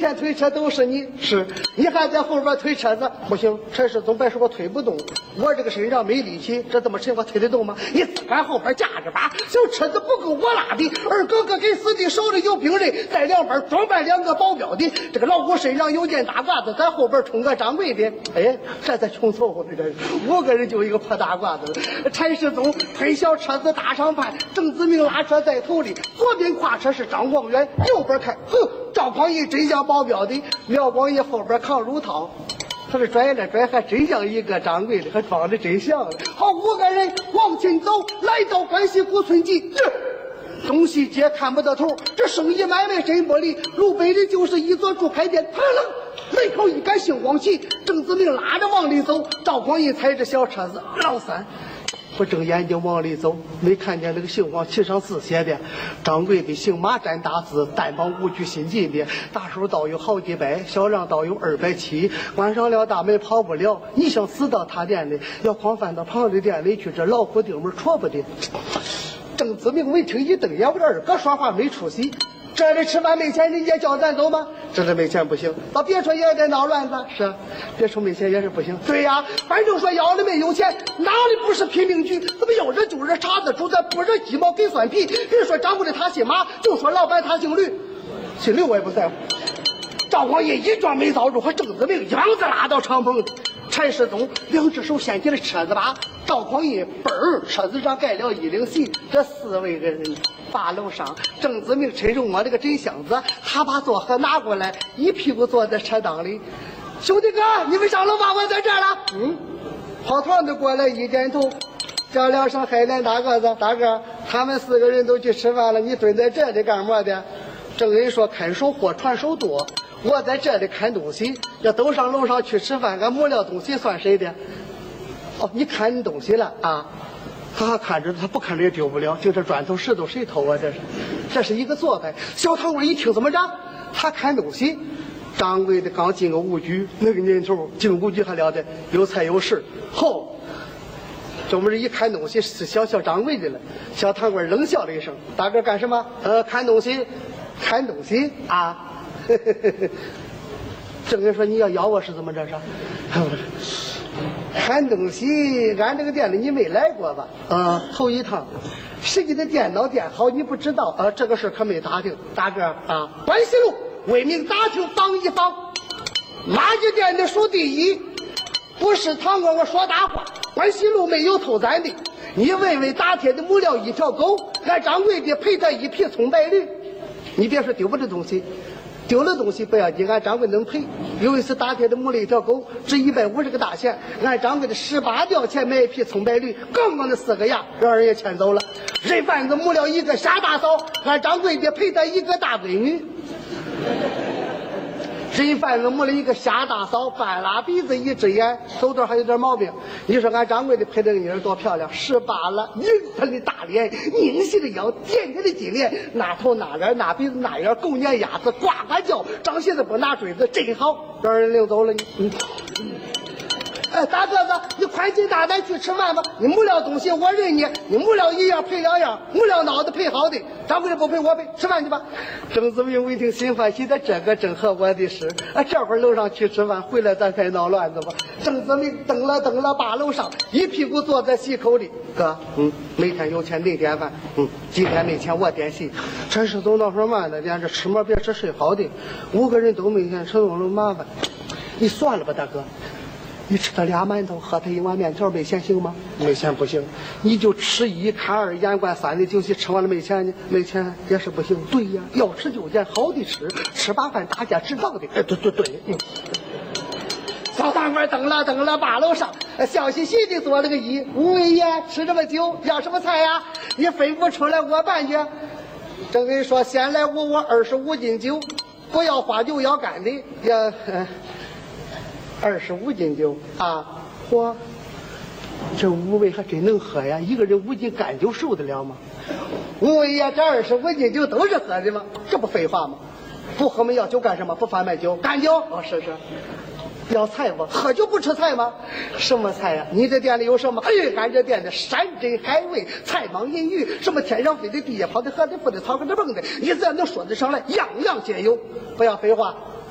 天推车都是你，是你还在后边推车子，不行，陈世宗别说我推不动，我这个身上没力气，这怎么沉我推得动吗？你自个后边架着把，小车子不够我拉的，二哥哥给司机手里有兵刃，在两边装扮2个保镖的，这个老五身上有件大褂子，在后边冲个掌柜的，哎，这才穷凑合的，这5个人就一个破大褂子。陈世宗推小车子搭上饭，郑子明拉车在头里，左边跨车是张广元，右边看，赵匡胤真像保镖的，廖光义后边扛乳套，他是拽了拽，还真像一个掌柜的，还装的真像了。好，5个人往前走，来到关西古村集，东西街看不到头，这生意买卖真不利。路北的就是一座猪排店，门口一杆杏黄旗，郑子明拉着往里走，赵匡胤踩着小车子，老三。不睁眼睛往里走，没看见那个杏黄旗上字写的掌柜的姓马占大字，单帮5句新进的，大手倒有好几百，小让倒有270，关上了大门跑不了，你想死到他店里，要狂翻到旁的店里去，这老虎钉门戳不的。郑子明闻听一瞪眼，我这二哥说话没出息，这里吃饭没钱，人家叫咱走吗？这里没钱不行，到别处也得闹乱子。是，别处没钱也是不行。对呀，反正说要了没有钱，哪里不是贫民局？怎么要惹就惹茬子，主宰不惹鸡毛给蒜皮。别说掌柜的他姓马，就说老板他姓吕，姓刘我也不在乎。赵匡胤一撞没遭住，和郑子明样子拉到敞篷。陈世宗2只手掀起了车子把，赵匡胤嘣，车子上盖了1领席，这4位个人把楼上。郑子明伸手摸了个真箱子，他把座盒拿过来，一屁股坐在车档里。兄弟哥，你们上楼吧，我在这儿了。跑团的过来一点头，叫了声海莲大个子，大哥，他们4个人都去吃饭了，你蹲在这里干么的？郑人说看守货传手多，我在这里看东西，要都上楼上去吃饭，俺没了东西算谁的？哦，你看东西了啊？他还看着，他不看着也丢不了。就这砖头石头谁偷啊？这是一个做派。小堂贵一听怎么着？他看东西。掌柜的刚进个5局，那个年头进5局还了得，有菜有食。后，这么一看东西是小掌柜的了。小堂贵冷笑了一声：“大哥干什么？看东西，看东西啊！”郑人说：“你要我是怎么着是？看东西，俺这个店里你没来过吧？头一趟。谁家的电脑电好你不知道？这个事可没打听。大哥啊，关西路为民打听防一防，垃圾店的数第一。不是堂哥我说大话，关西路没有偷咱的。你问问打铁的木料1条狗，俺掌柜的赔他1匹葱白驴。你别说丢不了东西。”丢了东西不要紧，俺掌柜能赔。有一次打铁的母了1条狗，值150个大钱，俺掌柜的18吊钱买1匹葱白驴，刚刚的4个牙让人也牵走了。人贩子母了1个傻大嫂，俺掌柜的赔他1个大闺女。人贩子母了1个瞎大嫂，半拉鼻子1只眼，手段还有点毛病。你说俺掌柜的配这个女人多漂亮，18了，银粉的大脸，拧细的腰，点点的金莲，那头那脸那鼻子那眼，狗撵鸭子，呱呱叫，长鞋子不拿锥子，真好，让人领走了你。哎，大个子，你宽心大胆去吃饭吧。你没了东西，我认你。你没了1样赔2样，没了脑子赔好的。掌柜的不赔我赔，吃饭去吧。郑子明一听心欢喜的，这个正合我的事。这会儿楼上去吃饭，回来咱再闹乱子吧。郑子明蹬了把楼上，一屁股坐在席口里。哥，每天有钱恁点饭，今天没钱我点席。陈世宗闹什么呢？连这吃么别吃睡好的，5个人都没钱，吃东西麻烦。你算了吧，大哥。你吃他2馒头，喝他1碗面条，没钱行吗？没钱不行，你就吃1看2，眼观3的酒席，吃完了没钱呢？没钱也是不行。对呀，要吃就捡好的吃，吃把饭大家知道的。对。小堂贵蹬了把楼上，笑嘻嘻的做了个揖。5位爷吃这么久，要什么菜呀？你吩咐出来我办去。郑人说：“先来5碗25斤酒，不要花酒，要干的。要25斤酒啊！嚯，这5位还真能喝呀！一个人5斤干酒受得了吗？5位呀，这25斤酒都是喝的吗？这不废话吗？不喝没要酒干什么？不贩卖酒，干酒。是。要菜不？喝酒不吃菜吗？什么菜呀？你这店里有什么？俺这店的山珍海味、菜蟒银鱼，什么天上飞的、地下跑的、河里浮的、草根的蹦的，你只要能说得上来，样样皆有。不要废话，